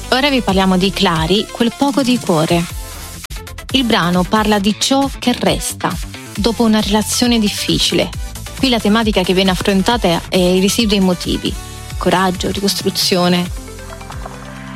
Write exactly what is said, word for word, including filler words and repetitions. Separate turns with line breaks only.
Ora vi parliamo di Clari, quel poco di cuore. Il brano parla di ciò che resta dopo una relazione difficile. Qui la tematica che viene affrontata è i residui emotivi, coraggio, ricostruzione.